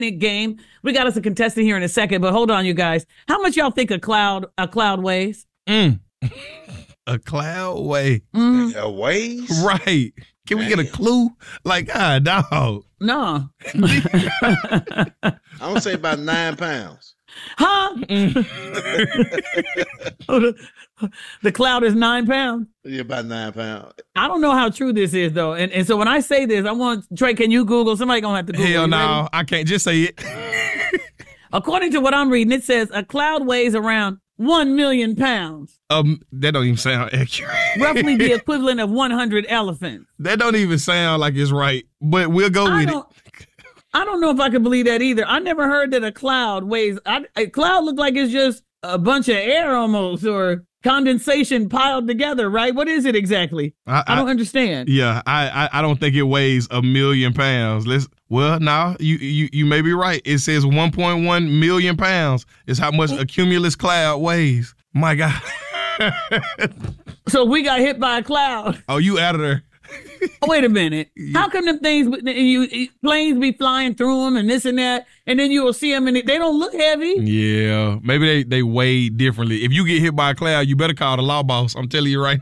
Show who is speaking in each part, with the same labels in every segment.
Speaker 1: game. We got us a contestant here in a second, but hold on, you guys. How much y'all think a cloud weighs?
Speaker 2: A cloud weighs?
Speaker 3: Weighs?
Speaker 2: Right. Can we get a clue? Like, dog.
Speaker 1: No.
Speaker 3: I'm going to say about 9 pounds.
Speaker 1: Huh? The cloud is 9 pounds?
Speaker 3: Yeah, about 9 pounds.
Speaker 1: I don't know how true this is, though. And so when I say this, I want, Trey, can you Google? Somebody going to have to Google.
Speaker 2: Hell no, I can't. Just say it.
Speaker 1: According to what I'm reading, it says a cloud weighs around 1 million pounds.
Speaker 2: That don't even sound accurate.
Speaker 1: Roughly the equivalent of 100 elephants.
Speaker 2: That don't even sound like it's right, but we'll go with it.
Speaker 1: I don't know if I can believe that either. I never heard that a cloud weighs. A cloud looks like it's just a bunch of air almost, or condensation piled together, right? What is it exactly? I don't understand.
Speaker 2: Yeah, I don't think it weighs 1 million pounds. No, you may be right. It says 1.1 million pounds is how much a cumulus cloud weighs. My God.
Speaker 1: So we got hit by a cloud.
Speaker 2: Oh, you out of there.
Speaker 1: Oh, wait a minute. How come them things, planes be flying through them and this and that, and then you will see them and they don't look heavy?
Speaker 2: Yeah, maybe they weigh differently. If you get hit by a cloud, you better call the law boss. I'm telling you right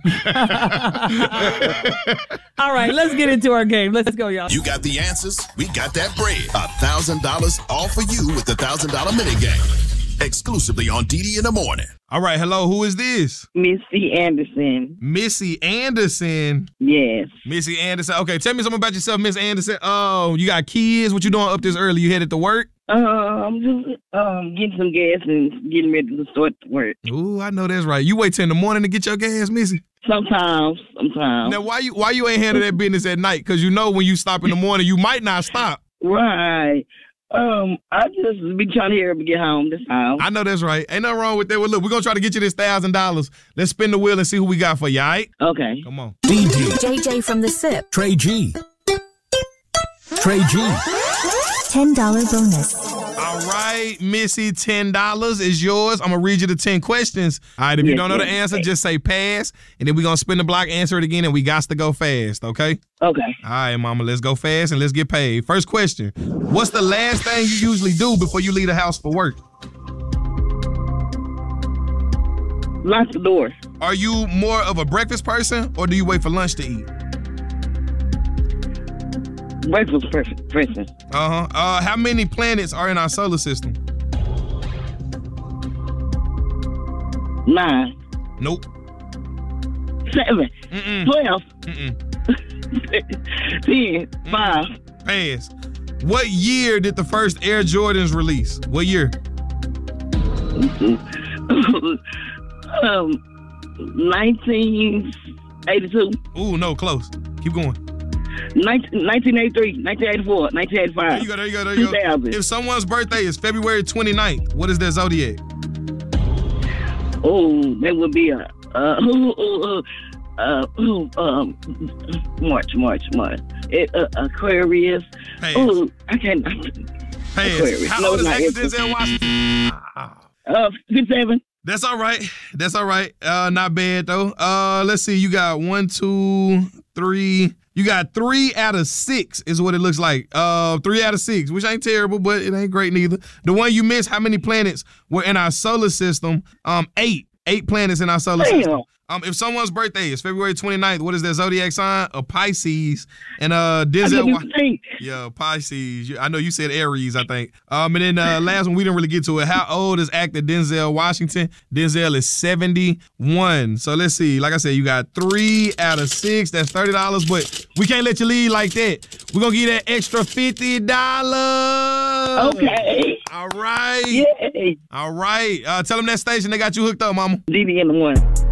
Speaker 2: now.
Speaker 1: All right, let's get into our game. Let's go, y'all.
Speaker 4: You got the answers. We got that bread. $1,000 all for you with the $1,000 mini game. Exclusively on DD in the Morning.
Speaker 2: All right, hello, who is this?
Speaker 5: Missy Anderson.
Speaker 2: Missy Anderson?
Speaker 5: Yes.
Speaker 2: Missy Anderson. Okay, tell me something about yourself, Miss Anderson. Oh, you got kids? What you doing up this early? You headed to work?
Speaker 5: I'm just getting some gas and getting ready to start work.
Speaker 2: Ooh, I know that's right. You wait till in the morning to get your gas, Missy?
Speaker 5: Sometimes.
Speaker 2: Now, why you ain't handle that business at night? Because you know when you stop in the morning, you might not stop.
Speaker 5: Right. I just be trying to hurry up and get home this time.
Speaker 2: I know that's right. Ain't nothing wrong with that. Well, look, we're going to try to get you this $1,000. Let's spin the wheel and see who we got for you, all right?
Speaker 5: Okay.
Speaker 2: Come on.
Speaker 6: DD.
Speaker 7: JJ from the SIP.
Speaker 6: Trey G. Trey G.
Speaker 7: $10 bonus.
Speaker 2: All right, Missy, $10 is yours. I'm going to read you the 10 questions. All right, if you don't know the answer, just say pass, and then we're going to spin the block, answer it again, and we got to go fast, okay?
Speaker 5: Okay.
Speaker 2: All right, mama, let's go fast and let's get paid. First question, what's the last thing you usually do before you leave the house for work?
Speaker 5: Lock the door.
Speaker 2: Are you more of a breakfast person, or do you wait for lunch to eat?
Speaker 5: Breakfast person.
Speaker 2: How many planets are in our solar system?
Speaker 5: 9.
Speaker 2: Nope.
Speaker 5: 7. 12. 10. 5.
Speaker 2: Pass. What year did the first Air Jordans release? What year?
Speaker 5: 1982.
Speaker 2: Ooh, no, close. Keep going.
Speaker 5: 1983, 1984, 1985.
Speaker 2: There you go. 2000. If someone's birthday is February 29th, what is their zodiac?
Speaker 5: Oh, that would be March. Aquarius.
Speaker 2: Pass.
Speaker 5: Oh, I can't.
Speaker 2: Pass.
Speaker 5: Aquarius.
Speaker 2: How old is actor Denzel Washington?
Speaker 5: 57.
Speaker 2: That's all right. Not bad though. Let's see. You got 1, 2, 3. You got 3 out of 6 is what it looks like. 3 out of 6, which ain't terrible, but it ain't great neither. The one you missed, how many planets were in our solar system? 8. 8 planets in our solar system. If someone's birthday is February 29th, what is their zodiac sign? A Pisces. And Denzel. Yeah, Pisces. I know you said Aries, I think. And then last one, we didn't really get to it. How old is actor Denzel Washington? Denzel is 71. So let's see. Like I said, you got 3 out of 6. That's $30, but we can't let you leave like that. We're going to give you that extra $50.
Speaker 5: Okay.
Speaker 2: All right.
Speaker 5: Yay.
Speaker 2: All right. Tell them that station they got you hooked up, mama.
Speaker 5: DD in the Morning.